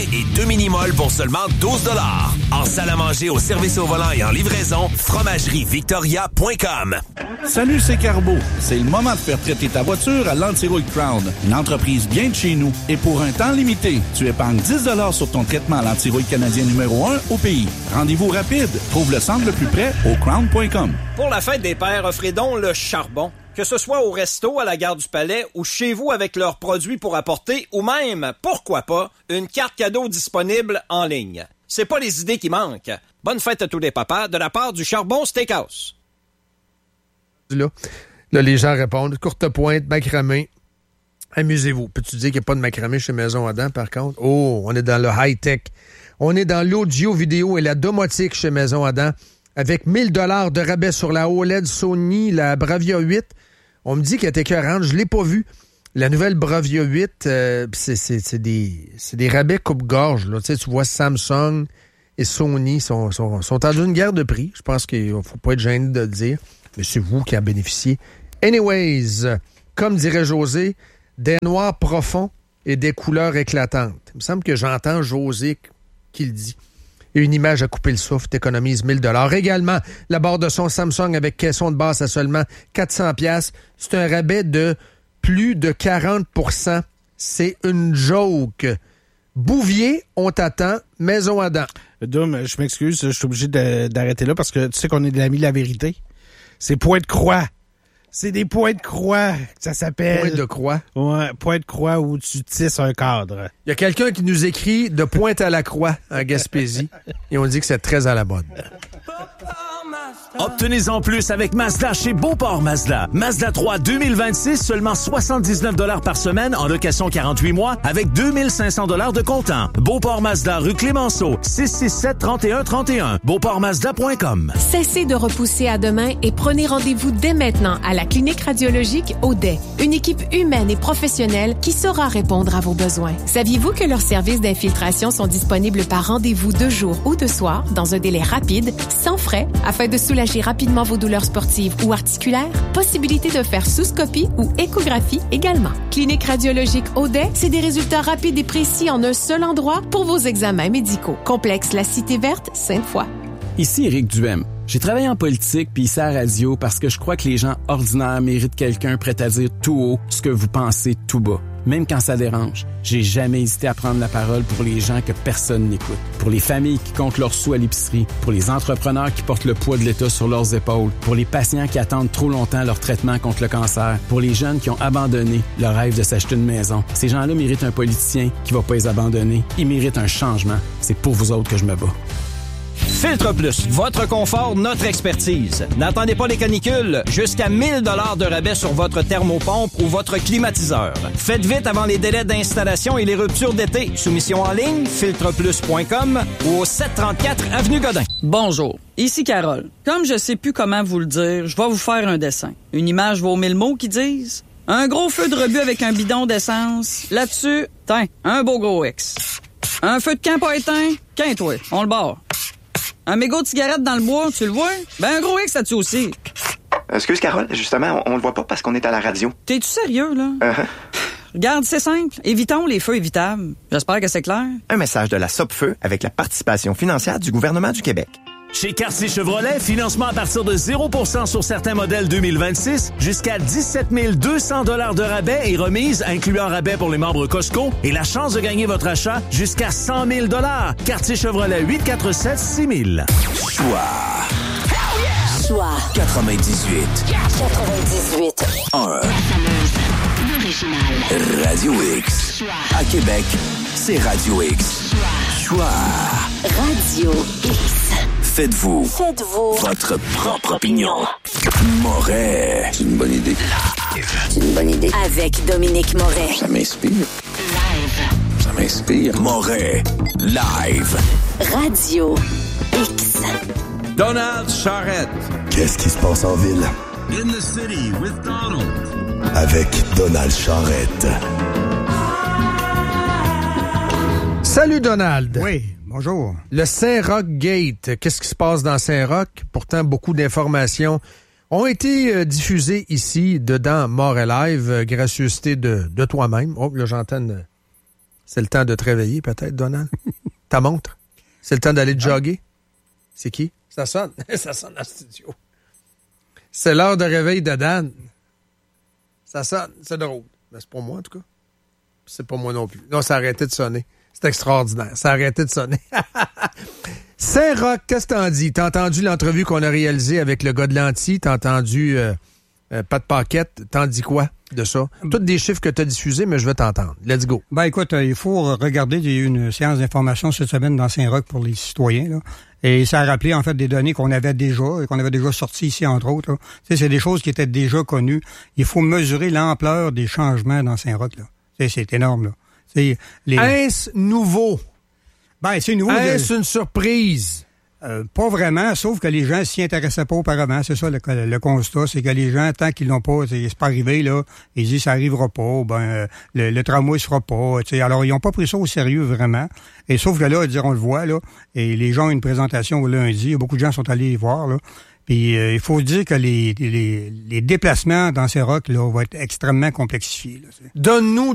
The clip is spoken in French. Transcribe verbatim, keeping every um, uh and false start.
Et deux mini-molles pour seulement douze dollars. En salle à manger, au service au volant et en livraison, fromagerie victoria point com. Salut, c'est Carbo. C'est le moment de faire traiter ta voiture à l'Antirouille Crown, une entreprise bien de chez nous. Et pour un temps limité, tu épargnes dix dollars sur ton traitement à l'antirouille canadien numéro un au pays. Rendez-vous rapide. Trouve le centre le plus près au crown point com. Pour la fête des pères, offrez donc le charbon. Que ce soit au resto, à la gare du Palais ou chez vous avec leurs produits pour apporter ou même, pourquoi pas, une carte cadeau disponible en ligne. C'est pas les idées qui manquent. Bonne fête à tous les papas de la part du Charbon Steakhouse. Là, là les gens répondent. Courte pointe, macramé. Amusez-vous. Peux-tu dire qu'il n'y a pas de macramé chez Maison Adam, par contre? Oh, on est dans le high-tech. On est dans l'audio, vidéo et la domotique chez Maison Adam. Avec mille dollars de rabais sur la O L E D Sony, la Bravia huit. On me dit qu'elle était écœurante. Je ne l'ai pas vue. La nouvelle Bravia huit, euh, c'est, c'est, c'est, des, c'est des rabais coupe-gorge. Là. Tu sais, tu vois Samsung et Sony sont, sont, sont en une guerre de prix. Je pense qu'il ne faut pas être gêné de le dire. Mais c'est vous qui en bénéficiez. Anyways, comme dirait José, des noirs profonds et des couleurs éclatantes. Il me semble que j'entends José qui le dit. Et une image à couper le souffle, t'économises mille dollars. Également, la barre de son Samsung avec caisson de basse à seulement quatre cents dollars. C'est un rabais de plus de quarante pour cent. C'est une joke. Bouvier, on t'attend. Maison Adam. Dom, je m'excuse, je suis obligé de, d'arrêter là parce que tu sais qu'on est de l'ami de la vérité. C'est point de croix. C'est des points de croix que ça s'appelle. Point de croix? Ouais, point de croix où tu tisses un cadre. Il y a quelqu'un qui nous écrit de Pointe à la Croix en Gaspésie et on dit que c'est très à la mode. Obtenez-en plus avec Mazda chez Beauport Mazda. Mazda trois deux mille vingt-six, seulement soixante-dix-neuf dollars par semaine en location quarante-huit mois avec deux mille cinq cents dollars de comptant. Beauport Mazda, rue Clémenceau, six six sept, trente et un trente et un. beauport mazda point com. Cessez de repousser à demain et prenez rendez-vous dès maintenant à la clinique radiologique Audet. Une équipe humaine et professionnelle qui saura répondre à vos besoins. Saviez-vous que leurs services d'infiltration sont disponibles par rendez-vous de jour ou de soir dans un délai rapide, sans frais, afin de soulager rapidement vos douleurs sportives ou articulaires? Possibilité de faire sous-scopie ou échographie également. Clinique radiologique Audet, c'est des résultats rapides et précis en un seul endroit pour vos examens médicaux. Complexe La Cité Verte, Sainte-Foy. Ici Éric Duhem. J'ai travaillé en politique puis ici à la radio parce que je crois que les gens ordinaires méritent quelqu'un prêt à dire tout haut ce que vous pensez tout bas. Même quand ça dérange, j'ai jamais hésité à prendre la parole pour les gens que personne n'écoute. Pour les familles qui comptent leurs sous à l'épicerie, pour les entrepreneurs qui portent le poids de l'État sur leurs épaules, pour les patients qui attendent trop longtemps leur traitement contre le cancer, pour les jeunes qui ont abandonné le rêve de s'acheter une maison. Ces gens-là méritent un politicien qui va pas les abandonner. Ils méritent un changement. C'est pour vous autres que je me bats. Filtre Plus, votre confort, notre expertise. N'attendez pas les canicules. Jusqu'à mille dollars de rabais sur votre thermopompe ou votre climatiseur. Faites vite avant les délais d'installation et les ruptures d'été. Soumission en ligne, filtre plus point com ou au sept cent trente-quatre avenue Godin. Bonjour, ici Carole. Comme je sais plus comment vous le dire, je vais vous faire un dessin. Une image vaut mille mots qui disent un gros feu de rebut avec un bidon d'essence. Là-dessus, tiens, un beau gros X. Un feu de camp pas éteint, quinte-toi, on le barre. Un mégot de cigarette dans le bois, tu le vois? Ben, un gros X là-dessus aussi. Excuse, Carole, justement, on, on le voit pas parce qu'on est à la radio. T'es-tu sérieux, là? Uh-huh. Regarde, c'est simple. Évitons les feux évitables. J'espère que c'est clair. Un message de la Sopfeu avec la participation financière du gouvernement du Québec. Chez Cartier Chevrolet, financement à partir de zéro pour cent sur certains modèles deux mille vingt-six, jusqu'à dix-sept mille deux cents dollars de rabais et remise, incluant rabais pour les membres Costco et la chance de gagner votre achat jusqu'à cent mille dollars. Cartier Chevrolet, huit quatre sept six mille. Choix. Choix. quatre-vingt-dix-huit. quatre-vingt-dix-huit. un. Original. Radio X. Choix. À Québec, c'est Radio X. Choix. Choix. Radio X. Faites-vous, Faites-vous votre propre opinion. Moret. C'est une bonne idée. Live. C'est une bonne idée. Avec Dominique Moret. Ça m'inspire. Live. Ça m'inspire. Moret. Live. Radio X. Donald Charrette. Qu'est-ce qui se passe en ville? In the city with Donald. Avec Donald Charrette. Salut Donald. Oui. Bonjour. Le Saint-Roch Gate, qu'est-ce qui se passe dans Saint-Roch? Pourtant, beaucoup d'informations ont été euh, diffusées ici, dedans Moret Live, euh, gracieuseté de, de toi-même. Oh, là, j'entends une... C'est le temps de te réveiller, peut-être, Donald? Ta montre? C'est le temps d'aller te jogger? C'est qui? Ça sonne. Ça sonne dans le studio. C'est l'heure de réveil de Dan. Ça sonne. C'est drôle. Mais c'est pas moi, en tout cas. C'est pas moi non plus. Non, ça a arrêté de sonner. C'est extraordinaire. Ça a arrêté de sonner. Saint-Roch, qu'est-ce que t'en dis? T'as entendu l'entrevue qu'on a réalisée avec le gars de l'Anti? T'as entendu euh, euh, Pat Paquette? T'en dis quoi de ça? Toutes des chiffres que t'as diffusés, mais je veux t'entendre. Let's go. Ben écoute, euh, il faut regarder il y a eu une séance d'information cette semaine dans Saint-Roch pour les citoyens, là. Et ça a rappelé, en fait, des données qu'on avait déjà, et qu'on avait déjà sorties ici, entre autres, là. Tu sais, c'est des choses qui étaient déjà connues. Il faut mesurer l'ampleur des changements dans Saint-Roch, là. Tu sais, c'est énorme, là. C'est les... Est-ce nouveau? Ben, c'est nouveau. Est-ce de... une surprise? Euh, pas vraiment, sauf que les gens s'y intéressaient pas auparavant. C'est ça le, le constat, c'est que les gens, tant qu'ils l'ont pas, c'est pas arrivé, là, ils disent ça arrivera pas, ben euh, le, le tramway se fera pas. T'sais. Alors, ils ont pas pris ça au sérieux vraiment. Et sauf que là, dire on le voit, là, et les gens ont une présentation lundi, beaucoup de gens sont allés y voir, là. Puis euh, il faut dire que les, les, les déplacements dans ces rocs là vont être extrêmement complexifiés. Là, Donne-nous